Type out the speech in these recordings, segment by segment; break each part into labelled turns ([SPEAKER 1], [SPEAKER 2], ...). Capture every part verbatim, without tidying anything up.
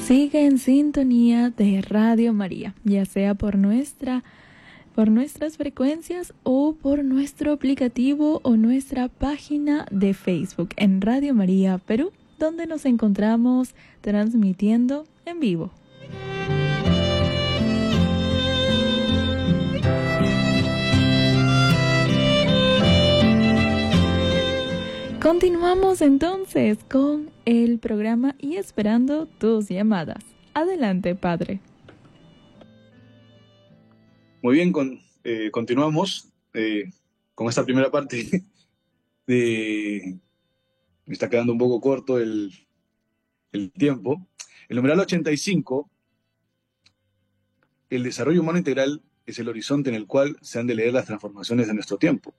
[SPEAKER 1] Sigue en sintonía de Radio María, ya sea por nuestra, por nuestras frecuencias o por nuestro aplicativo o nuestra página de Facebook en Radio María Perú, donde nos encontramos transmitiendo en vivo. Continuamos entonces con el programa y esperando tus llamadas. Adelante, padre.
[SPEAKER 2] Muy bien, con, eh, continuamos eh, con esta primera parte. De, me está quedando un poco corto el, el tiempo. El numeral ochenta y cinco, el desarrollo humano integral es el horizonte en el cual se han de leer las transformaciones de nuestro tiempo,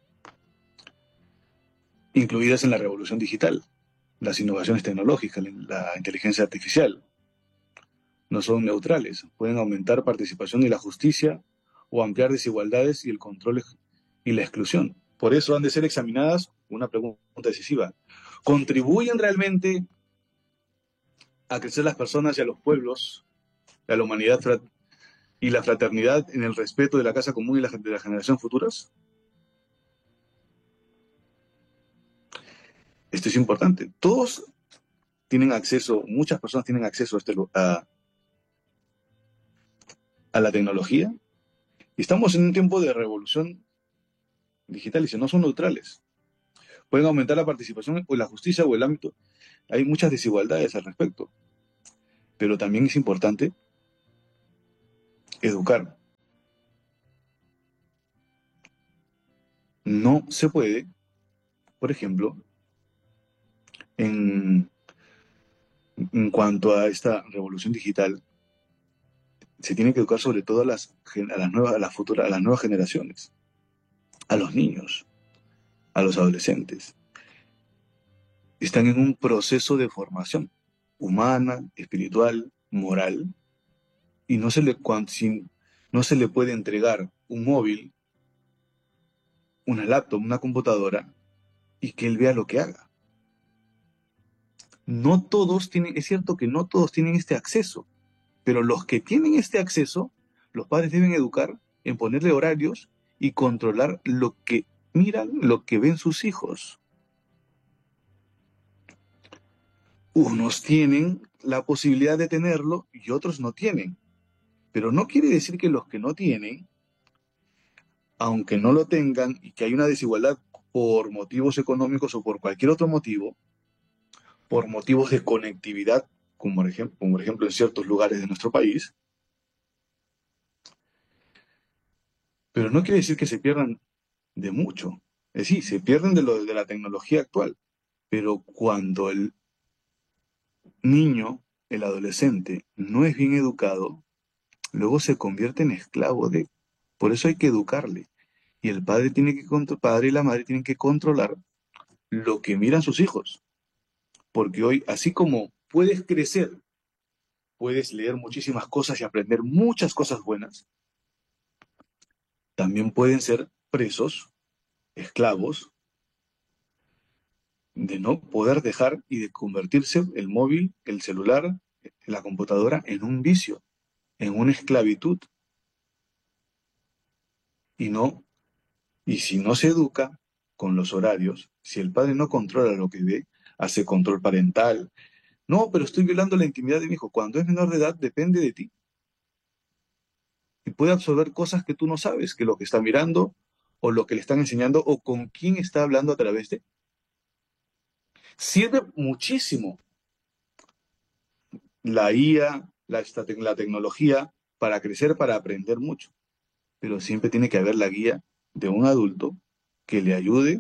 [SPEAKER 2] incluidas en la revolución digital, las innovaciones tecnológicas, la inteligencia artificial. No son neutrales, pueden aumentar participación y la justicia o ampliar desigualdades y el control y la exclusión. Por eso han de ser examinadas una pregunta decisiva. ¿Contribuyen realmente a crecer las personas y a los pueblos, a la humanidad y la fraternidad en el respeto de la casa común y la, de la generación futuras? Esto es importante. Todos tienen acceso, muchas personas tienen acceso a, este, a, a la tecnología. Y estamos en un tiempo de revolución digital y si no son neutrales. Pueden aumentar la participación o la justicia o el ámbito. Hay muchas desigualdades al respecto. Pero también es importante educar. No se puede, por ejemplo, en, en cuanto a esta revolución digital, se tiene que educar sobre todo a las, a las, nuevas, a las, futuras, a las nuevas generaciones, a los niños, a los adolescentes. Están en un proceso de formación humana, espiritual, moral, y no se le, no se le puede entregar un móvil, una laptop, una computadora, y que él vea lo que haga. No todos tienen, es cierto que no todos tienen este acceso, pero los que tienen este acceso, los padres deben educar en ponerle horarios y controlar lo que miran, lo que ven sus hijos. Unos tienen la posibilidad de tenerlo y otros no tienen. Pero no quiere decir que los que no tienen, aunque no lo tengan y que hay una desigualdad por motivos económicos o por cualquier otro motivo, por motivos de conectividad, como por ejemplo, como por ejemplo en ciertos lugares de nuestro país, pero no quiere decir que se pierdan de mucho. Es decir, se pierden de, lo, de la tecnología actual, pero cuando el niño, el adolescente, no es bien educado, luego se convierte en esclavo de... Por eso hay que educarle. Y el padre, tiene que, el padre y la madre tienen que controlar lo que miran sus hijos. Porque hoy, así como puedes crecer, puedes leer muchísimas cosas y aprender muchas cosas buenas, también pueden ser presos, esclavos, de no poder dejar y de convertirse el móvil, el celular, la computadora en un vicio, en una esclavitud. Y no, y si no se educa con los horarios, si el padre no controla lo que ve, hace control parental. No, pero estoy violando la intimidad de mi hijo. Cuando es menor de edad, depende de ti. Y puede absorber cosas que tú no sabes, que lo que está mirando, o lo que le están enseñando, o con quién está hablando a través de. Sirve muchísimo la I A, la, la tecnología, para crecer, para aprender mucho. Pero siempre tiene que haber la guía de un adulto que le ayude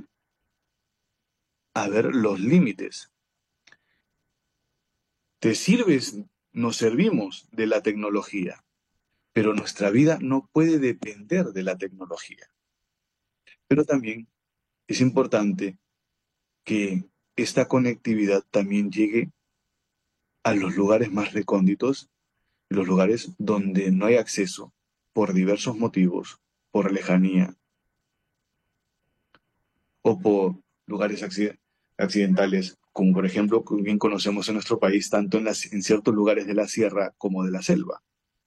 [SPEAKER 2] a ver los límites. Te sirves, nos servimos de la tecnología, pero nuestra vida no puede depender de la tecnología. Pero también es importante que esta conectividad también llegue a los lugares más recónditos, los lugares donde no hay acceso por diversos motivos, por lejanía o por lugares accidentales como por ejemplo, que bien conocemos en nuestro país, tanto en, las, en ciertos lugares de la sierra como de la selva.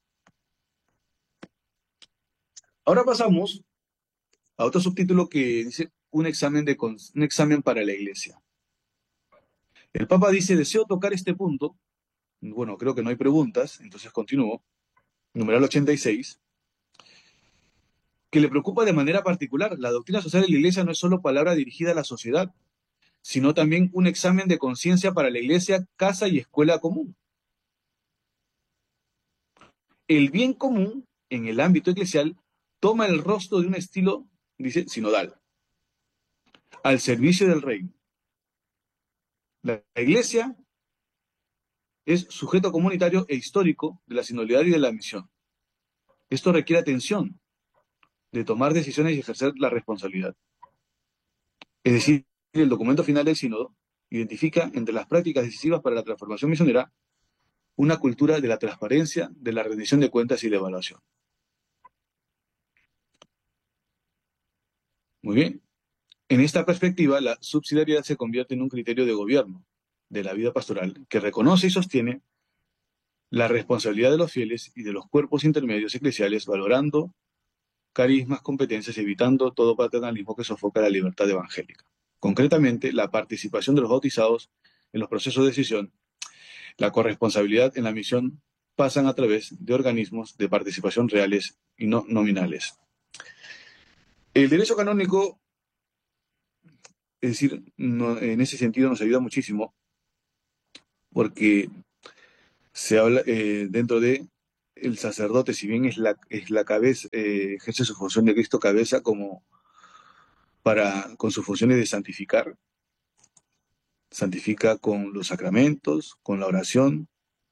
[SPEAKER 2] Ahora pasamos a otro subtítulo que dice un examen, de, un examen para la iglesia. El Papa dice, deseo tocar este punto. Bueno, creo que no hay preguntas, entonces continúo. Numeral ochenta y seis, que le preocupa de manera particular. La doctrina social de la iglesia no es solo palabra dirigida a la sociedad, sino también un examen de conciencia para la iglesia, casa y escuela común. El bien común en el ámbito eclesial toma el rostro de un estilo, dice, sinodal, al servicio del reino. La iglesia es sujeto comunitario e histórico de la sinodalidad y de la misión. Esto requiere atención, de tomar decisiones y ejercer la responsabilidad. Es decir, el documento final del sínodo identifica entre las prácticas decisivas para la transformación misionera una cultura de la transparencia, de la rendición de cuentas y la evaluación. Muy bien. En esta perspectiva, la subsidiariedad se convierte en un criterio de gobierno de la vida pastoral que reconoce y sostiene la responsabilidad de los fieles y de los cuerpos intermedios eclesiales, valorando carismas, competencias y evitando todo paternalismo que sofoca la libertad evangélica. Concretamente, la participación de los bautizados en los procesos de decisión, la corresponsabilidad en la misión pasan a través de organismos de participación reales y no nominales. El derecho canónico, es decir, no, en ese sentido nos ayuda muchísimo porque se habla eh, dentro de el sacerdote, si bien es la, es la cabeza, eh, ejerce su función de Cristo cabeza como para, con sus funciones de santificar, santifica con los sacramentos, con la oración,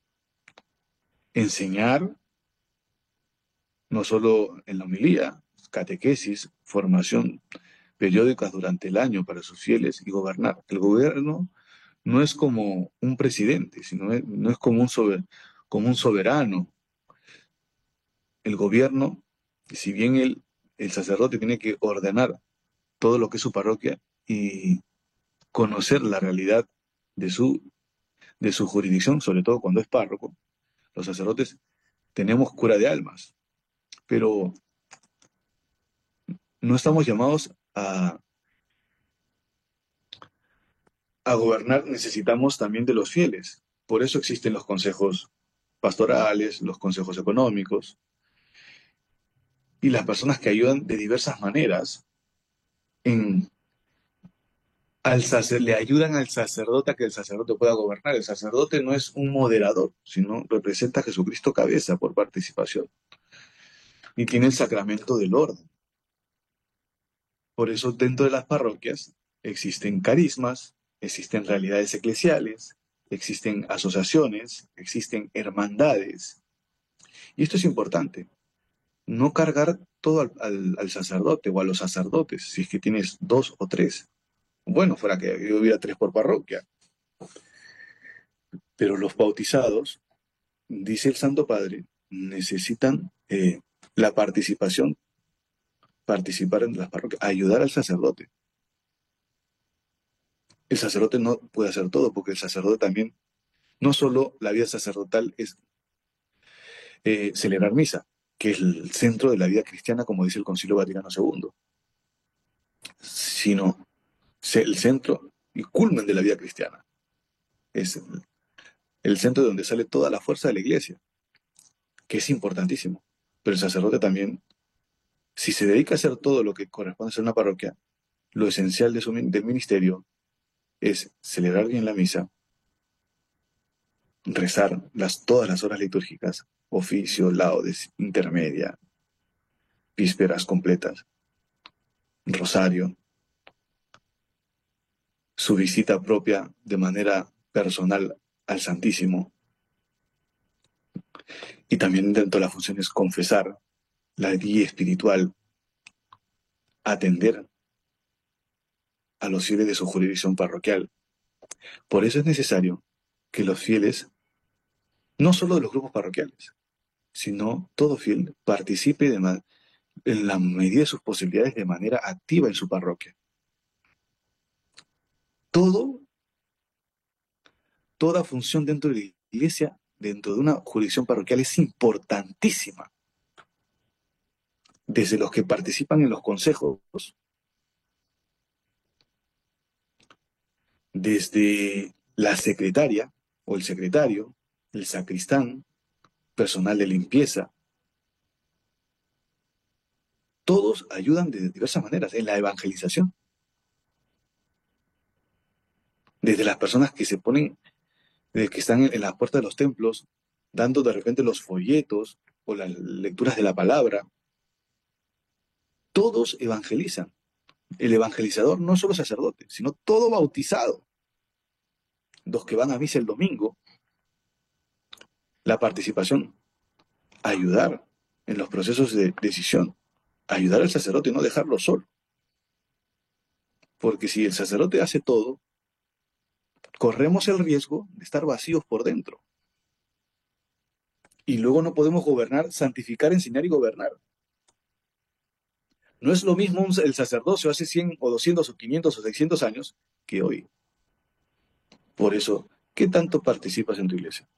[SPEAKER 2] enseñar, no solo en la homilía, catequesis, formación periódicas durante el año para sus fieles y gobernar. El gobierno no es como un presidente, sino es, no es como un, sober, como un soberano. El gobierno, si bien el, el sacerdote tiene que ordenar todo lo que es su parroquia y conocer la realidad de su, de su jurisdicción, sobre todo cuando es párroco, los sacerdotes tenemos cura de almas, pero no estamos llamados a, a gobernar, necesitamos también de los fieles. Por eso existen los consejos pastorales, los consejos económicos y las personas que ayudan de diversas maneras en, al sacer, le ayudan al sacerdote a que el sacerdote pueda gobernar. El sacerdote no es un moderador, sino representa a Jesucristo cabeza por participación y tiene el sacramento del orden. Por eso dentro de las parroquias existen carismas, existen realidades eclesiales, existen asociaciones, existen hermandades. Y esto es importante, no cargar todo al, al, al sacerdote o a los sacerdotes, si es que tienes dos o tres. Bueno, fuera que hubiera tres por parroquia. Pero los bautizados, dice el Santo Padre, necesitan eh, la participación, participar en las parroquias, ayudar al sacerdote. El sacerdote no puede hacer todo, porque el sacerdote también, no solo la vida sacerdotal es eh, celebrar misa, que es el centro de la vida cristiana, como dice el Concilio Vaticano segundo, sino el centro y culmen de la vida cristiana. Es el centro de donde sale toda la fuerza de la iglesia, que es importantísimo. Pero el sacerdote también, si se dedica a hacer todo lo que corresponde a ser una parroquia, lo esencial de su, del ministerio es celebrar bien la misa, rezar las, todas las horas litúrgicas, oficio, laudes, intermedia, vísperas completas, rosario, su visita propia de manera personal al Santísimo. Y también dentro de la función es confesar, la guía espiritual, atender a los fieles de su jurisdicción parroquial. Por eso es necesario que los fieles, no solo de los grupos parroquiales, sino todo fiel, participe de ma- en la medida de sus posibilidades de manera activa en su parroquia. Todo toda función dentro de la iglesia, dentro de una jurisdicción parroquial, es importantísima. Desde los que participan en los consejos, desde la secretaria o el secretario, el sacristán, personal de limpieza, todos ayudan de diversas maneras en la evangelización. Desde las personas que se ponen, desde que están en las puertas de los templos, dando de repente los folletos o las lecturas de la palabra, todos evangelizan. El evangelizador no es solo sacerdote, sino todo bautizado. Los que van a misa el domingo, la participación, ayudar en los procesos de decisión, ayudar al sacerdote y no dejarlo solo. Porque si el sacerdote hace todo, corremos el riesgo de estar vacíos por dentro. Y luego no podemos gobernar, santificar, enseñar y gobernar. No es lo mismo el sacerdocio hace cien o doscientos o quinientos o seiscientos años que hoy. Por eso, ¿qué tanto participas en tu iglesia?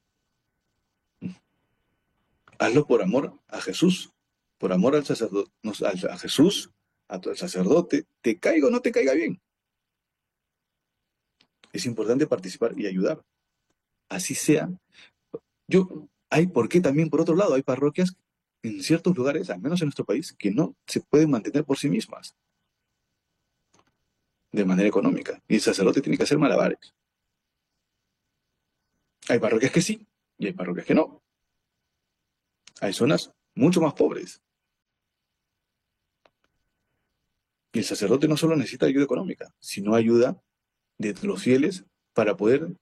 [SPEAKER 2] Hazlo por amor a Jesús, por amor al sacerdote, a Jesús, a tu sacerdote, te caiga o no te caiga bien. Es importante participar y ayudar. Así sea. Yo, hay, ¿por qué también, por otro lado, hay parroquias en ciertos lugares, al menos en nuestro país, que no se pueden mantener por sí mismas de manera económica? Y el sacerdote tiene que hacer malabares. Hay parroquias que sí, y hay parroquias que no. Hay zonas mucho más pobres. Y el sacerdote no solo necesita ayuda económica, sino ayuda de los fieles para poder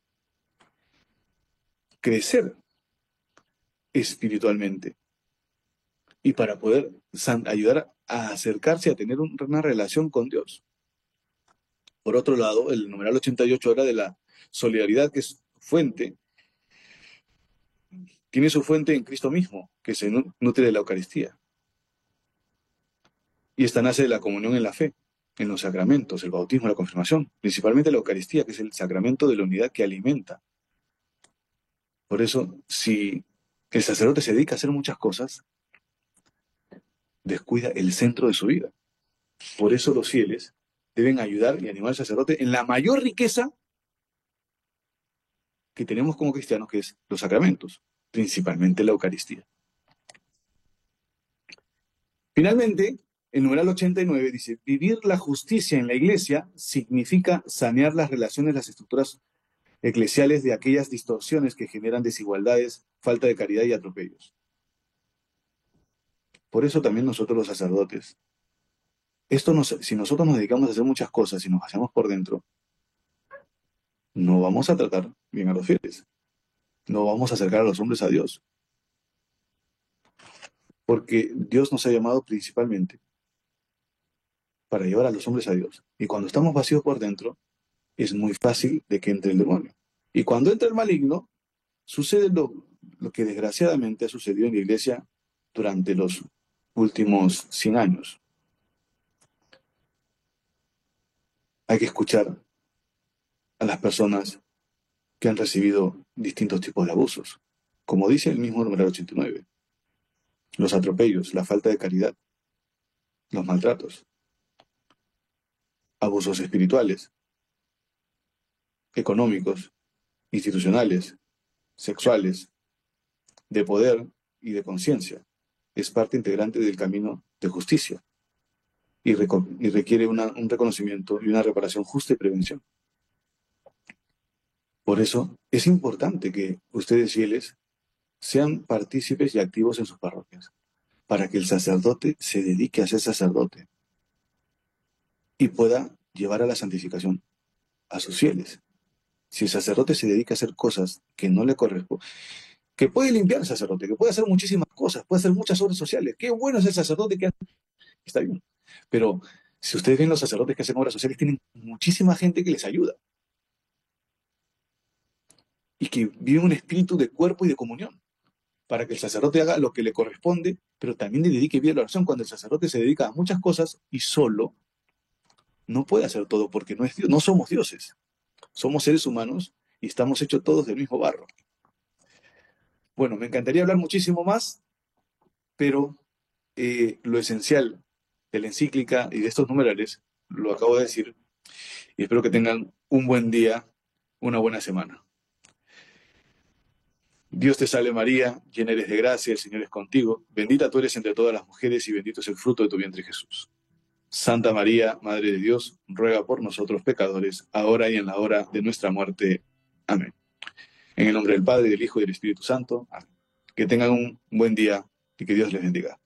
[SPEAKER 2] crecer espiritualmente y para poder ayudar a acercarse a tener una relación con Dios. Por otro lado, el numeral ochenta y ocho habla de la solidaridad, que es fuente, tiene su fuente en Cristo mismo, que se nutre de la Eucaristía. Y esta nace de la comunión en la fe, en los sacramentos, el bautismo, la confirmación, principalmente la Eucaristía, que es el sacramento de la unidad que alimenta. Por eso, si el sacerdote se dedica a hacer muchas cosas, descuida el centro de su vida. Por eso los fieles deben ayudar y animar al sacerdote en la mayor riqueza que tenemos como cristianos, que es los sacramentos, principalmente la Eucaristía. Finalmente, el numeral ochenta y nueve dice: vivir la justicia en la iglesia significa sanear las relaciones, las estructuras eclesiales de aquellas distorsiones que generan desigualdades, falta de caridad y atropellos. Por eso también nosotros los sacerdotes, esto nos, si nosotros nos dedicamos a hacer muchas cosas y nos hacemos por dentro, no vamos a tratar bien a los fieles, no vamos a acercar a los hombres a Dios. Porque Dios nos ha llamado principalmente para llevar a los hombres a Dios. Y cuando estamos vacíos por dentro, es muy fácil de que entre el demonio. Y cuando entra el maligno, sucede lo, lo que desgraciadamente ha sucedido en la iglesia durante los últimos cien años. Hay que escuchar a las personas que han recibido distintos tipos de abusos. Como dice el mismo número ochenta y nueve. Los atropellos, la falta de caridad, los maltratos, abusos espirituales, económicos, institucionales, sexuales, de poder y de conciencia. Es parte integrante del camino de justicia y, y requiere una, un reconocimiento y una reparación justa y prevención. Por eso es importante que ustedes fieles sean partícipes y activos en sus parroquias, para que el sacerdote se dedique a ser sacerdote y pueda llevar a la santificación a sus fieles. Si el sacerdote se dedica a hacer cosas que no le corresponden, que puede limpiar el sacerdote, que puede hacer muchísimas cosas, puede hacer muchas obras sociales, qué bueno es el sacerdote que hace, está bien, pero si ustedes ven los sacerdotes que hacen obras sociales, tienen muchísima gente que les ayuda y que vive un espíritu de cuerpo y de comunión, para que el sacerdote haga lo que le corresponde, pero también le dedique bien a la oración. Cuando el sacerdote se dedica a muchas cosas y solo, no puede hacer todo, porque no es Dios, no somos dioses. Somos seres humanos y estamos hechos todos del mismo barro. Bueno, me encantaría hablar muchísimo más, pero eh, lo esencial de la encíclica y de estos numerales lo acabo de decir, y espero que tengan un buen día, una buena semana. Dios te salve María, llena eres de gracia, el Señor es contigo, bendita tú eres entre todas las mujeres y bendito es el fruto de tu vientre Jesús. Santa María, Madre de Dios, ruega por nosotros pecadores, ahora y en la hora de nuestra muerte. Amén. En el nombre del Padre, del Hijo y del Espíritu Santo. Amén. Que tengan un buen día y que Dios les bendiga.